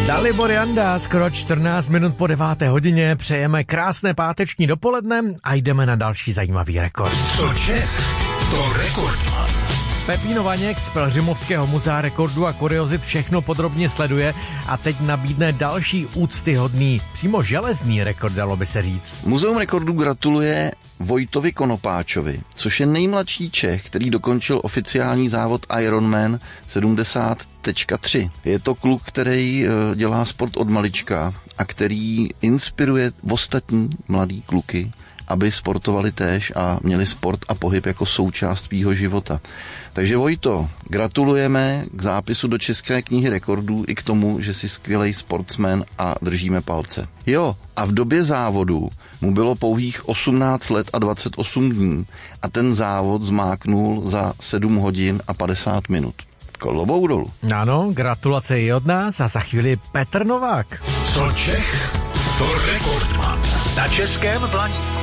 Dalibor Janda, skoro 14 minut po 9. hodině, přejeme krásné páteční dopoledne a jdeme na další zajímavý rekord. Co Čech, to rekordman. Pepíno Vaněk z Pelhřimovského muzea rekordů a kuriozit všechno podrobně sleduje a teď nabídne další úctyhodný, přímo železný rekord, dalo by se říct. Muzeum rekordů gratuluje Vojtovi Konopáčovi, což je nejmladší Čech, který dokončil oficiální závod Ironman 70.3. Je to kluk, který dělá sport od malička a který inspiruje ostatní mladý kluky, aby sportovali též a měli sport a pohyb jako součást svýho života. Takže Vojto, gratulujeme k zápisu do České knihy rekordů i k tomu, že jsi skvělej sportsman a držíme palce. Jo, a v době závodu mu bylo pouhých 18 let a 28 dní a ten závod zmáknul za 7 hodin a 50 minut. Klobouk dolů. Ano, gratulace i od nás a za chvíli Petr Novák. Co Čech, to rekordman. Na Českém Blaníku.